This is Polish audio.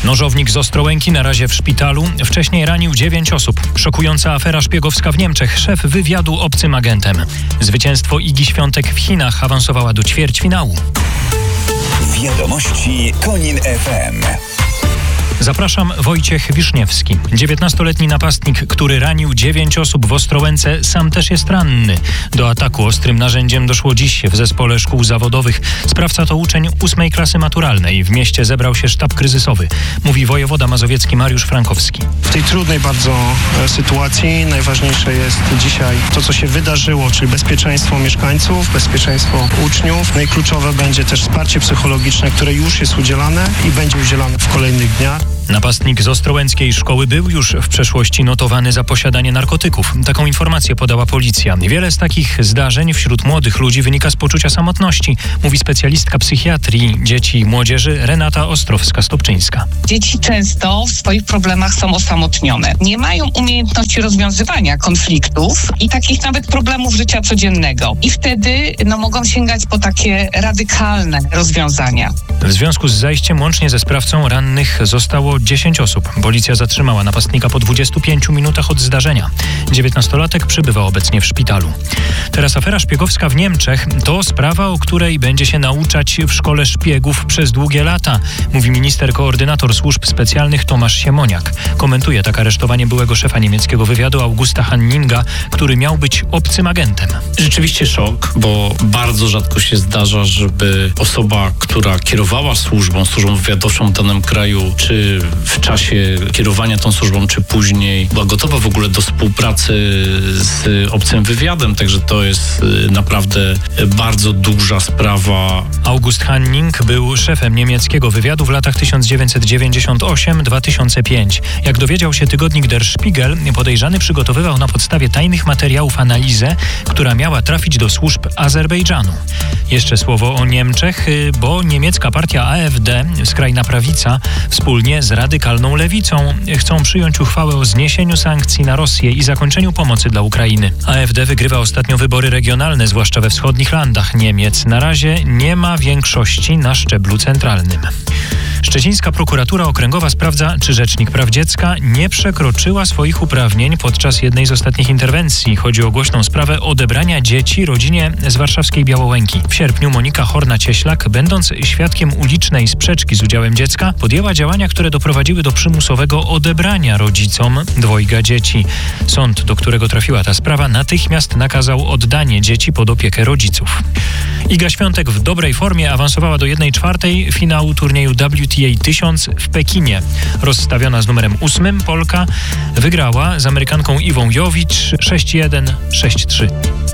Nożownik z Ostrołęki na razie w szpitalu. Wcześniej ranił 9 osób. Szokująca afera szpiegowska w Niemczech. Szef wywiadu obcym agentem. Zwycięstwo Igi Świątek w Chinach awansowała do ćwierćfinału. Wiadomości Konin FM. Zapraszam, Wojciech Wiszniewski. 19-letni napastnik, który ranił 9 osób w Ostrołęce, sam też jest ranny. Do ataku ostrym narzędziem doszło dziś w zespole szkół zawodowych. Sprawca to uczeń 8 klasy maturalnej. W mieście zebrał się sztab kryzysowy, mówi wojewoda mazowiecki Mariusz Frankowski. W tej trudnej bardzo sytuacji najważniejsze jest dzisiaj to, co się wydarzyło, czyli bezpieczeństwo mieszkańców, bezpieczeństwo uczniów. No i kluczowe będzie też wsparcie psychologiczne, które już jest udzielane i będzie udzielane w kolejnych dniach. Napastnik z ostrołęckiej szkoły był już w przeszłości notowany za posiadanie narkotyków. Taką informację podała policja. Wiele z takich zdarzeń wśród młodych ludzi wynika z poczucia samotności, mówi specjalistka psychiatrii dzieci i młodzieży Renata Ostrowska-Stopczyńska. Dzieci często w swoich problemach są osamotnione. Nie mają umiejętności rozwiązywania konfliktów i takich nawet problemów życia codziennego. I wtedy mogą sięgać po takie radykalne rozwiązania. W związku z zajściem łącznie ze sprawcą rannych zostało 10 osób. Policja zatrzymała napastnika po 25 minutach od zdarzenia. 19-latek przebywa obecnie w szpitalu. Teraz afera szpiegowska w Niemczech to sprawa, o której będzie się nauczać w szkole szpiegów przez długie lata, mówi minister koordynator służb specjalnych Tomasz Siemoniak. Komentuje tak aresztowanie byłego szefa niemieckiego wywiadu Augusta Hanninga, który miał być obcym agentem. Rzeczywiście szok, bo bardzo rzadko się zdarza, żeby osoba, która kierowała służbą wywiadowczą w danym kraju, czy w czasie kierowania tą służbą, czy później, była gotowa w ogóle do współpracy z obcym wywiadem, także to jest naprawdę bardzo duża sprawa. August Hanning był szefem niemieckiego wywiadu w latach 1998-2005. Jak dowiedział się tygodnik Der Spiegel, podejrzany przygotowywał na podstawie tajnych materiałów analizę, która miała trafić do służb Azerbejdżanu. Jeszcze słowo o Niemczech, bo niemiecka partia AfD, skrajna prawica, wspólnie z radykalną lewicą chcą przyjąć uchwałę o zniesieniu sankcji na Rosję i zakończeniu pomocy dla Ukrainy. AfD wygrywa ostatnio wybory regionalne, zwłaszcza we wschodnich landach Niemiec. Na razie nie ma większości na szczeblu centralnym. Szczecińska prokuratura okręgowa sprawdza, czy rzecznik praw dziecka nie przekroczyła swoich uprawnień podczas jednej z ostatnich interwencji. Chodzi o głośną sprawę odebrania dzieci rodzinie z warszawskiej Białołęki. W sierpniu Monika Horna-Cieślak, będąc świadkiem ulicznej sprzeczki z udziałem dziecka, podjęła działania, które doprowadziły do przymusowego odebrania rodzicom 2 dzieci. Sąd, do którego trafiła ta sprawa, natychmiast nakazał oddanie dzieci pod opiekę rodziców. Iga Świątek w dobrej formie awansowała do 1/4 finału turnieju WTA 1000 w Pekinie. Rozstawiona z numerem 8, Polka wygrała z Amerykanką Iwą Jowicz 6-1, 6-3.